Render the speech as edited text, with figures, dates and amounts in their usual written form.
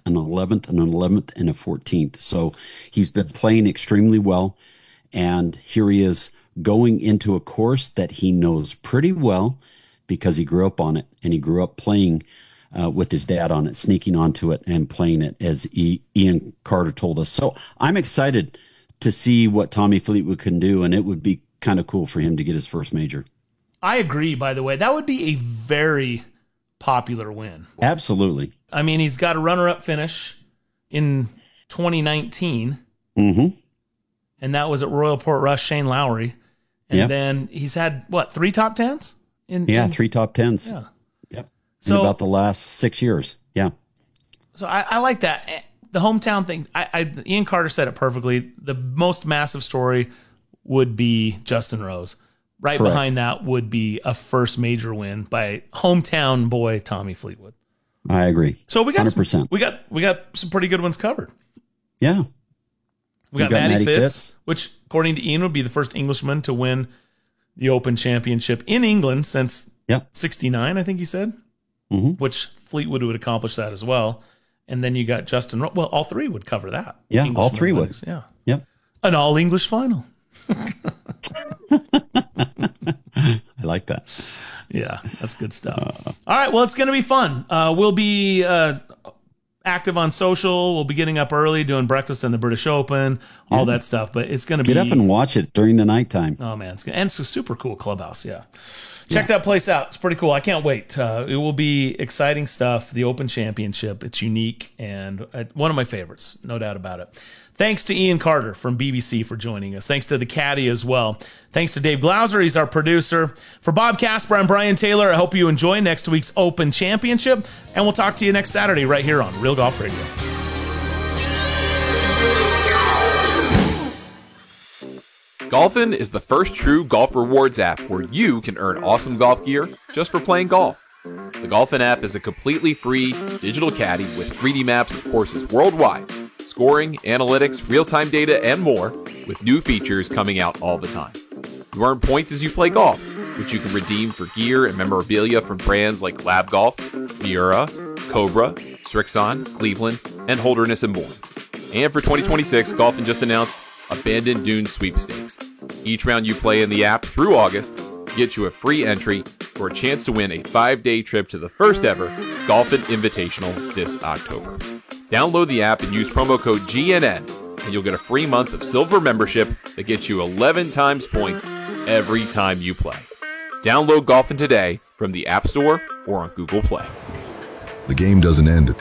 an 11th, an 11th, and a 14th. So he's been playing extremely well. And here he is going into a course that he knows pretty well because he grew up on it and he grew up playing with his dad on it, sneaking onto it and playing it, as Ian Carter told us. So I'm excited to see what Tommy Fleetwood can do, and it would be kind of cool for him to get his first major. I agree, by the way. That would be a very popular win. Absolutely. I mean, he's got a runner-up finish in 2019, Mm-hmm. and that was at Royal Portrush, Shane Lowry. And Yep. then he's had, what, 3 top 10s? Yeah, 3 top 10s. Yeah. Yep. So in about the last 6 years. Yeah. So I like that. The hometown thing, Ian Carter said it perfectly. The most massive story would be Justin Rose. Right Correct. behind that would be a first major win by hometown boy Tommy Fleetwood. I agree. So we got 100%. we got some pretty good ones covered. Yeah. We got Matty Fitz, which according to Ian would be the first Englishman to win the Open Championship in England since Yep. 69, I think he said. Mm-hmm. Which Fleetwood would accomplish that as well. And then you got Justin. Well, all three would cover that. Yeah, all Englishman three would. wins, yeah. Yep. An all English final. I like that. Yeah, that's good stuff. All right, well, it's going to be fun. We'll be active on social. We'll be getting up early, doing breakfast in the British Open, all that stuff. But it's going to be Get up and watch it during the nighttime. Oh man, and it's a super cool clubhouse. Yeah, check that place out. It's pretty cool. I can't wait. It will be exciting stuff. The Open Championship. It's unique and one of my favorites, no doubt about it. Thanks to Ian Carter from BBC for joining us. Thanks to the caddy as well. Thanks to Dave Glauser. He's our producer. For Bob Casper, I'm Brian Taylor. I hope you enjoy next week's Open Championship, and we'll talk to you next Saturday right here on Real Golf Radio. Golfin is the first true golf rewards app where you can earn awesome golf gear just for playing golf. The Golfin app is a completely free digital caddy with 3D maps of courses worldwide, scoring, analytics, real-time data, and more, with new features coming out all the time. You earn points as you play golf, which you can redeem for gear and memorabilia from brands like Lab Golf, Miura, Cobra, Srixon, Cleveland, and Holderness and Bourne. And for 2026, Golfin just announced Abandoned Dunes Sweepstakes. Each round you play in the app through August gets you a free entry for a chance to win a 5-day trip to the first ever Golfin Invitational this October. Download the app and use promo code GNN, and you'll get a free month of silver membership that gets you 11 times points every time you play. Download Golfin today from the App Store or on Google Play. The game doesn't end at